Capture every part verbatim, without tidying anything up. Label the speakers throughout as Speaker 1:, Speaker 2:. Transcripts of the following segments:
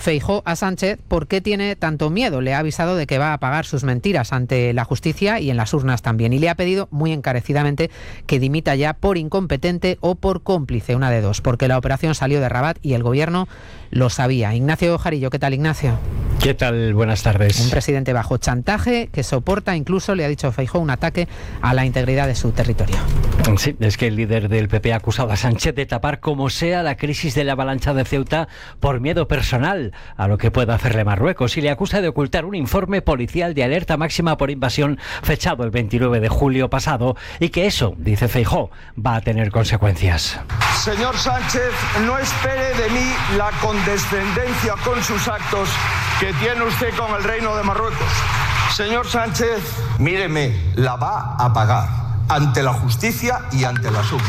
Speaker 1: Feijóo a Sánchez por qué tiene tanto miedo. Le ha avisado de que va a pagar sus mentiras ante la justicia y en las urnas también. Y le ha pedido muy encarecidamente que dimita ya por incompetente o por cómplice, una de dos, porque la operación salió de Rabat y el gobierno lo sabía. Ignacio Jarillo, ¿qué tal, Ignacio?
Speaker 2: ¿Qué tal? Buenas tardes.
Speaker 1: Un presidente bajo chantaje que soporta, incluso le ha dicho Feijóo, un ataque a la integridad de su territorio.
Speaker 2: Sí, es que el líder del P P ha acusado a Sánchez de tapar como sea la crisis de la avalancha de Ceuta por miedo personal a lo que pueda hacerle Marruecos, y le acusa de ocultar un informe policial de alerta máxima por invasión fechado el veintinueve de julio pasado, y que eso, dice Feijóo, va a tener consecuencias.
Speaker 3: Señor Sánchez, no espere de mí la condescendencia con sus actos que tiene usted con el Reino de Marruecos. Señor Sánchez, míreme, la va a pagar ante la justicia y ante la suma.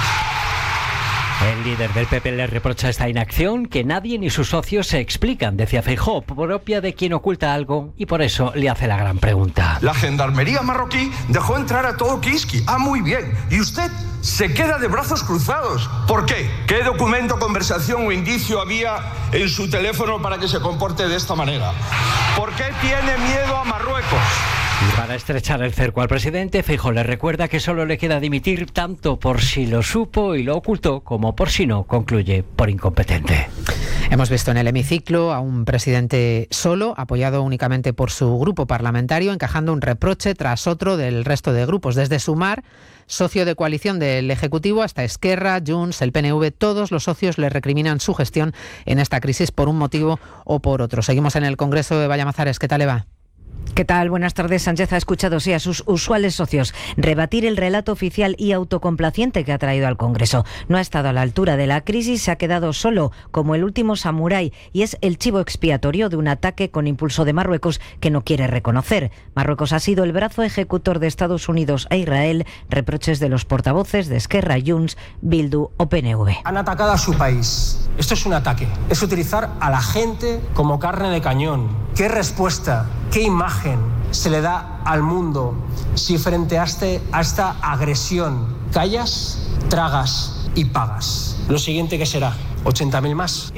Speaker 2: El líder del P P le reprocha esta inacción que nadie ni sus socios se explican, decía Feijóo, propia de quien oculta algo, y por eso le hace la gran pregunta.
Speaker 3: La gendarmería marroquí dejó entrar a todo Kiski. Ah, muy bien. ¿Y usted se queda de brazos cruzados? ¿Por qué? ¿Qué documento, conversación o indicio había en su teléfono para que se comporte de esta manera? ¿Por qué tiene miedo a Marruecos?
Speaker 2: Y para estrechar el cerco al presidente, Feijóo le recuerda que solo le queda dimitir tanto por si lo supo y lo ocultó, como por si no, concluye, por incompetente.
Speaker 1: Hemos visto en el hemiciclo a un presidente solo, apoyado únicamente por su grupo parlamentario, encajando un reproche tras otro del resto de grupos. Desde Sumar, socio de coalición del Ejecutivo, hasta Esquerra, Junts, el P N V, todos los socios le recriminan su gestión en esta crisis por un motivo o por otro. Seguimos en el Congreso de Vallamazares. ¿Qué tal le va?
Speaker 4: ¿Qué tal? Buenas tardes. Sánchez ha escuchado, sí, a sus usuales socios rebatir el relato oficial y autocomplaciente que ha traído al Congreso. No ha estado a la altura de la crisis, se ha quedado solo, como el último samurái, y es el chivo expiatorio de un ataque con impulso de Marruecos que no quiere reconocer. Marruecos ha sido el brazo ejecutor de Estados Unidos e Israel, reproches de los portavoces de Esquerra, Junts, Bildu o P N V.
Speaker 5: Han atacado a su país. Esto es un ataque. Es utilizar a la gente como carne de cañón. ¿Qué respuesta, qué imagen se le da al mundo si frente a, este, a esta agresión callas, tragas y pagas? Lo siguiente, ¿qué será? ochenta mil más.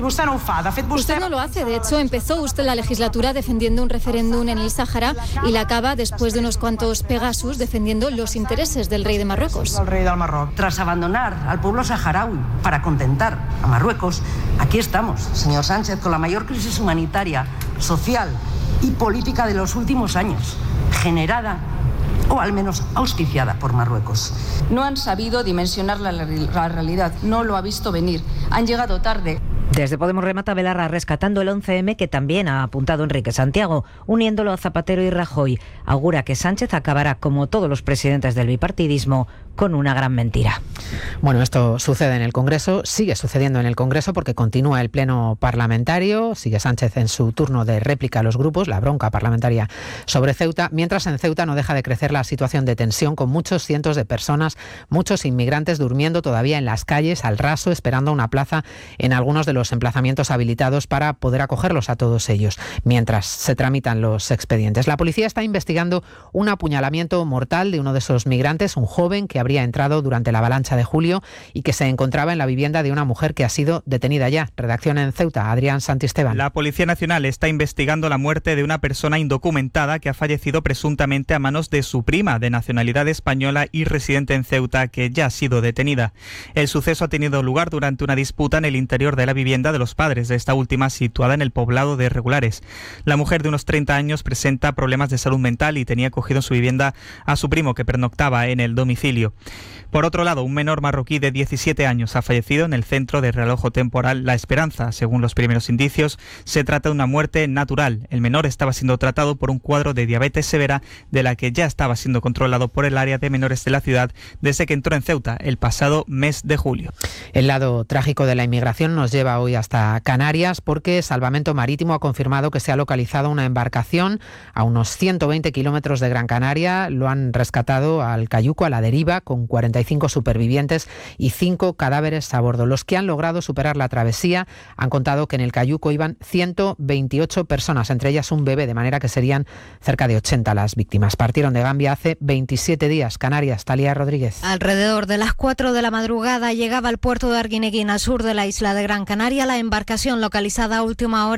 Speaker 6: Usted no lo hace. De hecho, empezó usted la legislatura defendiendo un referéndum en el Sáhara y la acaba, después de unos cuantos Pegasus, defendiendo los intereses del rey de Marruecos.
Speaker 7: El rey del Marruecos. Tras abandonar al pueblo saharaui para contentar a Marruecos, aquí estamos, señor Sánchez, con la mayor crisis humanitaria, social y política de los últimos años, generada o al menos auspiciada por Marruecos.
Speaker 8: No han sabido dimensionar la, la realidad, no lo ha visto venir, han llegado tarde.
Speaker 4: Desde Podemos remata Belarra rescatando el once eme, que también ha apuntado Enrique Santiago, uniéndolo a Zapatero y Rajoy. Augura que Sánchez acabará, como todos los presidentes del bipartidismo, con una gran mentira.
Speaker 1: Bueno, esto sucede en el Congreso, sigue sucediendo en el Congreso porque continúa el pleno parlamentario, sigue Sánchez en su turno de réplica a los grupos, la bronca parlamentaria sobre Ceuta, mientras en Ceuta no deja de crecer la situación de tensión con muchos cientos de personas, muchos inmigrantes durmiendo todavía en las calles al raso, esperando una plaza en algunos de los emplazamientos habilitados para poder acogerlos a todos ellos, mientras se tramitan los expedientes. La policía está investigando un apuñalamiento mortal de uno de esos migrantes, un joven que habría entrado durante la avalancha de julio y que se encontraba en la vivienda de una mujer que ha sido detenida ya. Redacción en Ceuta, Adrián Santisteban.
Speaker 9: La Policía Nacional está investigando la muerte de una persona indocumentada que ha fallecido presuntamente a manos de su prima, de nacionalidad española y residente en Ceuta, que ya ha sido detenida. El suceso ha tenido lugar durante una disputa en el interior de la vivienda de los padres de esta última, situada en el poblado de Regulares. La mujer, de unos treinta años, presenta problemas de salud mental y tenía cogido en su vivienda a su primo, que pernoctaba en el domicilio. Por otro lado, un menor marroquí de diecisiete años ha fallecido en el centro de reloj temporal La Esperanza. Según los primeros indicios, se trata de una muerte natural. El menor estaba siendo tratado por un cuadro de diabetes severa, de la que ya estaba siendo controlado por el área de menores de la ciudad desde que entró en Ceuta el pasado mes de julio.
Speaker 1: El lado trágico de la inmigración nos lleva hoy hasta Canarias, porque Salvamento Marítimo ha confirmado que se ha localizado una embarcación a unos ciento veinte kilómetros de Gran Canaria. Lo han rescatado al cayuco a la deriva con cuarenta y cinco supervivientes y cinco cadáveres a bordo. Los que han logrado superar la travesía han contado que en el cayuco iban ciento veintiocho personas, entre ellas un bebé, de manera que serían cerca de ochenta las víctimas. Partieron de Gambia hace veintisiete días. Canarias, Talía Rodríguez.
Speaker 10: Alrededor de las cuatro de la madrugada llegaba al puerto de Arguineguín, al sur de la isla de Gran Canaria, la embarcación localizada a última hora